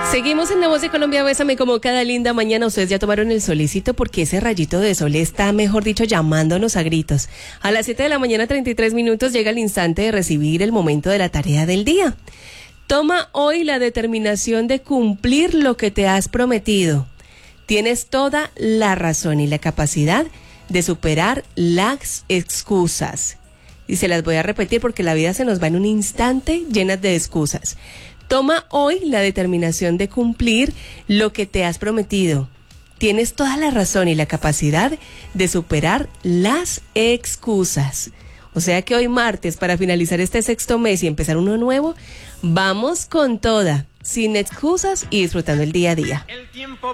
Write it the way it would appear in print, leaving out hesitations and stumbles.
Seguimos en La Voz de Colombia, bésame como cada linda mañana. Ustedes ya tomaron el solecito porque ese rayito de sol está, mejor dicho, llamándonos a gritos. A las 7 de la mañana, 33 minutos, llega el instante de recibir el momento de la tarea del día. Toma hoy la determinación de cumplir lo que te has prometido. Tienes toda la razón y la capacidad de superar las excusas. Y se las voy a repetir porque la vida se nos va en un instante llena de excusas. Toma hoy la determinación de cumplir lo que te has prometido. Tienes toda la razón y la capacidad de superar las excusas. O sea que hoy martes, para finalizar este sexto mes y empezar uno nuevo, vamos con toda, sin excusas y disfrutando el día a día.